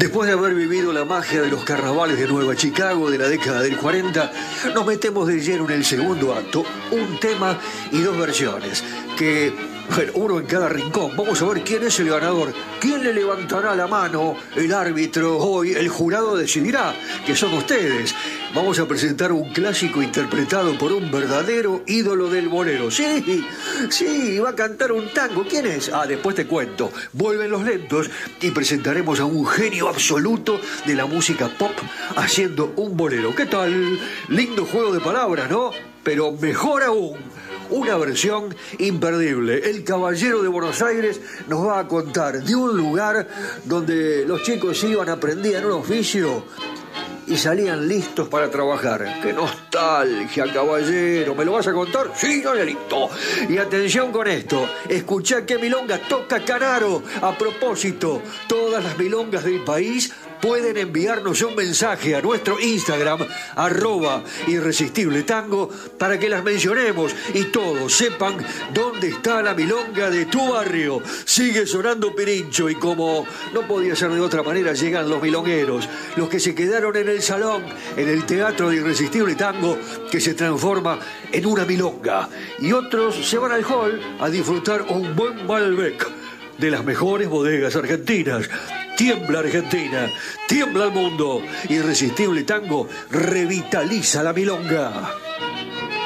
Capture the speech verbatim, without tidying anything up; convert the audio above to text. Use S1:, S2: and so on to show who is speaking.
S1: Después de haber vivido la magia de los carnavales de Nueva Chicago de la década del cuarenta, nos metemos de lleno en el segundo acto, un tema y dos versiones, que, bueno, uno en cada rincón. Vamos a ver quién es el ganador, quién le levantará la mano, el árbitro, hoy el jurado decidirá, que son ustedes. Vamos a presentar un clásico interpretado por un verdadero ídolo del bolero. Sí, sí, va a cantar un tango. ¿Quién es? Ah, después te cuento. Vuelven los lentos y presentaremos a un genio absoluto de la música pop haciendo un bolero. ¿Qué tal? Lindo juego de palabras, ¿no? Pero mejor aún, una versión imperdible. El Caballero de Buenos Aires nos va a contar de un lugar donde los chicos iban, aprendían un oficio y salían listos para trabajar. ¡Qué nostalgia, caballero! ¿Me lo vas a contar? Sí, listo. Y atención con esto. Escuchá qué milonga toca Canaro. A propósito, todas las milongas del país pueden enviarnos un mensaje a nuestro Instagram, arroba Irresistible Tango, para que las mencionemos y todos sepan dónde está la milonga de tu barrio. Sigue sonando Pirincho y como no podía ser de otra manera, llegan los milongueros, los que se quedaron en el salón, en el teatro de Irresistible Tango, que se transforma en una milonga. Y otros se van al hall a disfrutar un buen Malbec de las mejores bodegas argentinas. Tiembla Argentina, tiembla el mundo. Irresistible Tango revitaliza la milonga.